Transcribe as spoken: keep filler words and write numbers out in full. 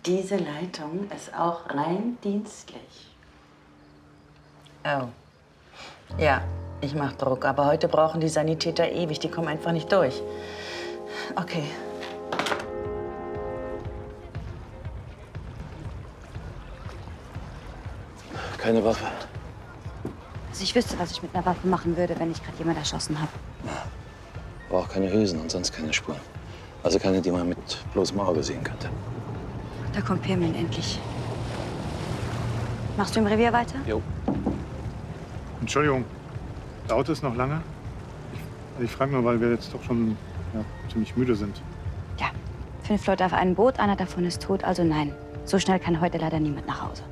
Diese Leitung ist auch rein dienstlich. Oh. Ja, ich mach Druck. Aber heute brauchen die Sanitäter ewig. Die kommen einfach nicht durch. Okay. Keine Waffe. Also ich wüsste, was ich mit einer Waffe machen würde, wenn ich gerade jemand erschossen habe. Aber auch keine Hülsen und sonst keine Spuren. Also keine, die man mit bloßem Auge sehen könnte. Da kommt Pirmin endlich. Machst du im Revier weiter? Jo. Entschuldigung, dauert es noch lange? Ich, also ich frage nur, weil wir jetzt doch schon ja, ziemlich müde sind. Ja, fünf Leute auf einem Boot, einer davon ist tot, also nein. So schnell kann heute leider niemand nach Hause.